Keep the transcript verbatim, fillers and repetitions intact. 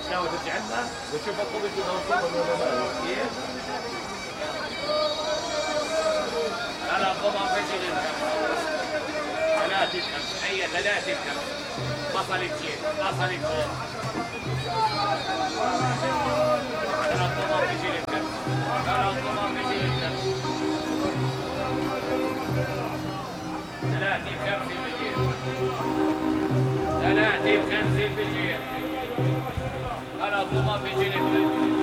ناوي ترجع لنا وتشوف الطبق اذا وصل ولا لا كيف؟ لا الضمان في جيل ثلاث الكم هي ثلاث الكم بصل الجيل بصل الجيل لا الضمان في جيل الكم لا الضمان في جيل الكم ثلاث الكم في الجيل ثلاث الكم في الجيل لا الضمان في جيل الكم